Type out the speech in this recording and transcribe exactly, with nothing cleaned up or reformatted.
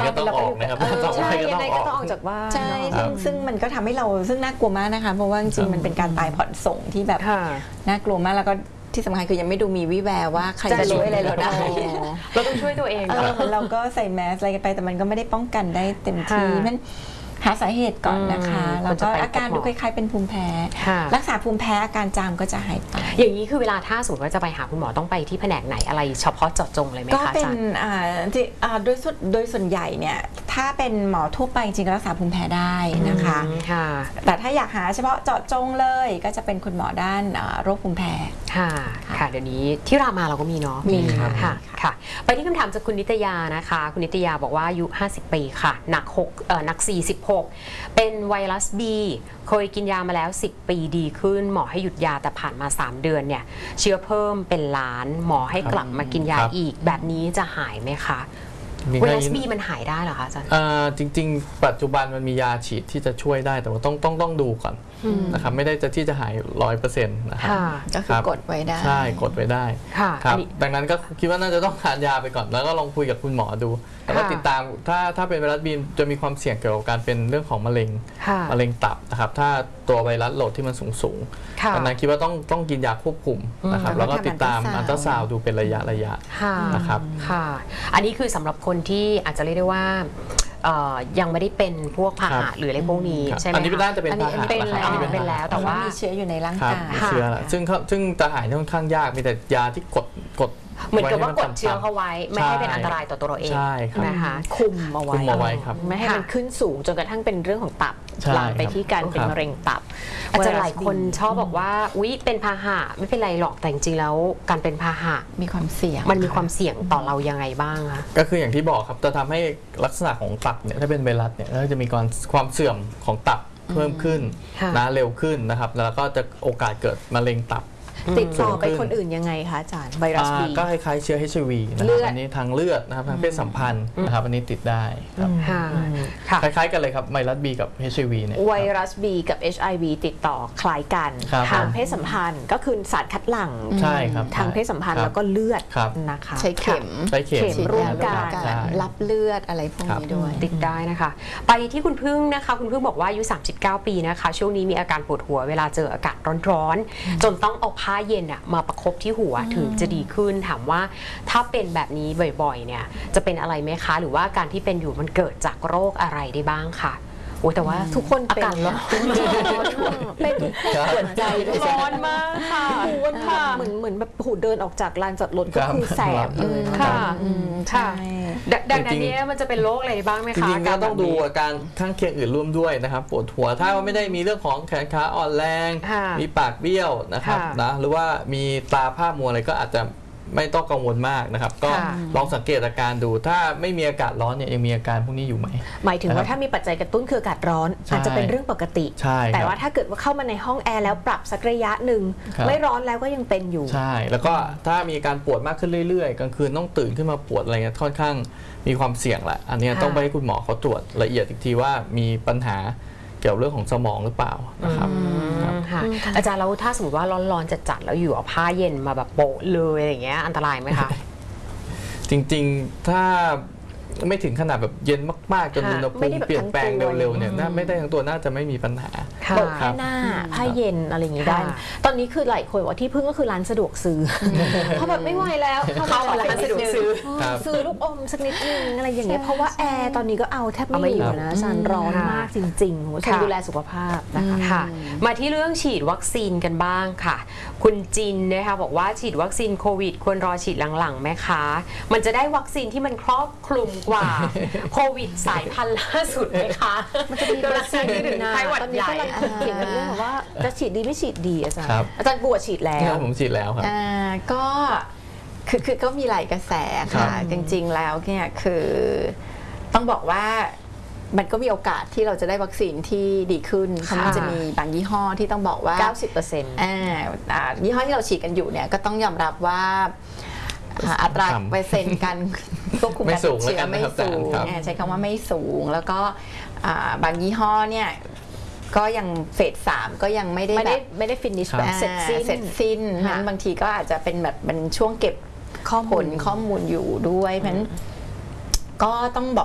ก็ต้องออกนะครับใช่ยังไงก็ต้องออกจากบ้านใช่ซึ่งซึ่งมันก็ทำให้เราซึ่งน่ากลัวมากนะคะเพราะว่าจริงๆมันเป็นการตายผ่อนส่งที่แบบน่ากลัวมากแล้วก็ที่สำคัญคือยังไม่ดูมีวิแววว่าใครจะช่วยอะไรเราได้เราต้องช่วยตัวเองเราก็ใส่แมสอะไรกันไปแต่มันก็ไม่ได้ป้องกันได้เต็มที่มันหาสาเหตุก่อนนะคะแล้วก็อาการดูคล้ายๆเป็นภูมิแพ้รักษาภูมิแพ้อาการจามก็จะหายไปอย่างนี้คือเวลาถ้าสมมติว่าจะไปหาคุณหมอต้องไปที่แผนกไหนอะไรเฉพาะเจาะจงเลยไหมคะก็เป็นโดยส่วนโดยส่วนใหญ่เนี่ยถ้าเป็นหมอทั่วไปจริงๆรักษาภูมิแพ้ได้นะคะแต่ถ้าอยากหาเฉพาะเจาะจงเลยก็จะเป็นคุณหมอด้านโรคภูมิแพ้ค่ะค่ะเดี๋ยวนี้ที่รามาเราก็มีเนาะมีค่ะค่ะไปที่คำถามจากคุณนิตยานะคะคุณนิตยาบอกว่าอายุห้าสิบปีค่ะหนักหกเอ่อหนักสี่สิบหกเป็นไวรัส B เคยกินยามาแล้วสิบปีดีขึ้นหมอให้หยุดยาแต่ผ่านมาสามเดือนเนี่ยเชื้อเพิ่มเป็นล้านหมอให้กลับมากินยาอีกแบบนี้จะหายไหมคะไวรัส B มันหายได้เหรอคะอาจารย์จริงๆปัจจุบันมันมียาฉีดที่จะช่วยได้แต่ว่าต้องต้องต้องดูก่อนนะครับไม่ได้จะที่จะหายร้อยเปอร์เซ็นต์นะครับก็คือกดไว้ได้ใช่กดไว้ได้ครับดังนั้นก็คิดว่าน่าจะต้องทานยาไปก่อนแล้วก็ลองคุยกับคุณหมอดูแล้วก็ติดตามถ้าถ้าเป็นไวรัสบีจะมีความเสี่ยงเกี่ยวกับการเป็นเรื่องของมะเร็งมะเร็งตับนะครับถ้าตัวไวรัสโหลดที่มันสูงสูงดังนั้นคิดว่าต้องต้องกินยาควบคุมนะครับแล้วก็ติดตามอัลตราซาวด์ดูเป็นระยะระยะนะครับค่ะอันนี้คือสำหรับคนที่อาจจะเรียกได้ว่ายังไม่ได้เป็นพวกพาหะหรืออะไรพวกนี้ใช่ไหมอันนี้น่าจะเป็นพาหะเป็นแล้วเป็นแล้วแต่ว่ามีเชื้ออยู่ในร่างกายมีเชื้อซึ่งซึ่งจะหายค่อนข้างยากมีแต่ยาที่กดกดเหมือนกับว่ากดเชื้อเขาไว้ไม่ให้เป็นอันตรายต่อตัวเราเองนะคะคุมเอาไว้ไม่ให้มันขึ้นสูงจนกระทั่งเป็นเรื่องของตับลามไปที่การเป็นมะเร็งตับอาจจะหลายคนชอบบอกว่าอุ๊ยเป็นพาหะไม่เป็นไรหรอกแต่จริงๆแล้วการเป็นพาหะมีความเสี่ยงมันมีความเสี่ยงต่อเรายังไงบ้างคะก็คืออย่างที่บอกครับจะทำให้ลักษณะของตับเนี่ยถ้าเป็นไวรัสเนี่ยก็จะมีความความเสื่อมของตับเพิ่มขึ้นนะเร็วขึ้นนะครับแล้วก็จะโอกาสเกิดมะเร็งตับติดต่อไปคนอื่นยังไงคะอาจารย์ไวรัสบีก็คล้ายๆเชื้อ เอช ไอ วี นะครับอันนี้ทางเลือดนะครับทางเพศสัมพันธ์นะครับอันนี้ติดได้คล้ายๆกันเลยครับไวรัส B กับ เอช ไอ วี เนี่ยไวรัส B กับ เอช ไอ วี ติดต่อคล้ายกันทางเพศสัมพันธ์ก็คือสารคัดหลั่งใช่ครับทางเพศสัมพันธ์แล้วก็เลือดนะคะใช้เข็มใช้เข็มร่วมกันรับเลือดอะไรพวกนี้ด้วยติดได้นะคะไปที่คุณพึ่งนะคะคุณพึ่งบอกว่าอายุสามสิบเก้าปีนะคะช่วงนี้มีอาการปวดหัวเวลาเจออากาศร้อนๆจนต้องเอาผ้าเย็นมาประคบที่หัวถึงจะดีขึ้นถามว่าถ้าเป็นแบบนี้บ่อยๆเนี่ยจะเป็นอะไรไหมคะหรือว่าการที่เป็นอยู่มันเกิดจากโรคอะไรได้บ้างค่ะโอ้แต่ว่าทุกคนเป็นร้อนเป็นหัวใจร้อนมากค่ะร้อนค่ะเหมือนเหมือนแบบหูเดินออกจากลานจอดรถก็คือแสบเลยค่ะใช่ดังนั้นเนี่ยมันจะเป็นโรคอะไรบ้างไหมคะจริงๆก็ต้องดูอาการข้างเคียงอื่นร่วมด้วยนะครับปวดหัวถ้าไม่ได้มีเรื่องของแขนขาอ่อนแรงมีปากเบี้ยวนะครับนะหรือว่ามีตาผ้ามัวอะไรก็อาจจะไม่ต้องกังวลมากนะครับก็ลองสังเกตอาการดูถ้าไม่มีอากาศร้อนเนี่ยยังมีอาการพวกนี้อยู่ไหมหมายถึงว่าถ้ามีปัจจัยกระตุ้นคืออากาศร้อนอาจจะเป็นเรื่องปกติแต่ว่าถ้าเกิดว่าเข้ามาในห้องแอร์แล้วปรับสักระยะหนึ่งไม่ร้อนแล้วก็ยังเป็นอยู่ใช่แล้วก็ถ้ามีอาการปวดมากขึ้นเรื่อยๆกลางคืนต้องตื่นขึ้นมาปวดอะไรเงี้ยค่อนข้างมีความเสี่ยงแหละอันนี้ต้องไปให้คุณหมอเขาตรวจละเอียดอีกทีว่ามีปัญหาเกี่ยวเรื่องของสมองหรือเปล่านะครับอาจารย์แล้วถ้าสมมติว่าร้อนๆจัดๆแล้วอยู่เอาผ้าเย็นมาแบบโปะเลยอะไรอย่างเงี้ยอันตรายไหมคะจริงๆถ้าไม่ถึงขนาดแบบเย็นมากๆจนอุณหภูมิเปลี่ยนแปลงเร็วๆเนี่ยไม่ได้ทั้งตัวน่าจะไม่มีปัญหาโปะแค่หน้าผ้าเย็นอะไรอย่างงี้ได้ตอนนี้คือหลายคนว่าที่พึ่งก็คือร้านสะดวกซื้อเพราะแบบไม่ไหวแล้วเข้าร้านสะดวกซื้อซื้อลูกอมสักนิดนึงอะไรอย่างเงี้ยเพราะว่าแอร์ตอนนี้ก็เอาแทบไม่อยู่นะอาจารย์ร้อนมากจริงๆคุณดูแลสุขภาพนะคะมาที่เรื่องฉีดวัคซีนกันบ้างค่ะคุณจินนะคะบอกว่าฉีดวัคซีนโควิดควรรอฉีดหลังๆไหมคะมันจะได้วัคซีนที่มันครอบคลุมกว่าโควิดสายพันธุ์ล่าสุดไหมคะมันจะมีวัคซีนที่ไข้หวัดใหญ่เขียนกันเรื่องว่าจะฉีดดีไม่ฉีดดีอาจารย์อาจารย์บัวฉีดแล้วผมฉีดแล้วครับก็คือคือก็มีหลายกระแสค่ะจริงๆแล้วเนี่ยคือต้องบอกว่ามันก็มีโอกาสที่เราจะได้วัคซีนที่ดีขึ้นเพราะมันจะมีบางยี่ห้อที่ต้องบอกว่าเก้าสิบเปอร์เซ็นต์อ่ายี่ห้อที่เราฉีดกันอยู่เนี่ยก็ต้องยอมรับว่าอัตราเปอร์เซ็นต์การควบคุมการติดเชื้อไม่สูงใช้คำว่าไม่สูงแล้วก็บางยี่ห้อเนี่ยก็ยังเฟสสามก็ยังไม่ได้แบบไม่ได้ฟินิชแบบเสร็จสิ้นเสร็จสิ้นนั้นบางทีก็อาจจะเป็นแบบเป็นช่วงเก็บข้อมูลข้อมูลอยู่ด้วยเพราะฉะนั้นก็ต้องบ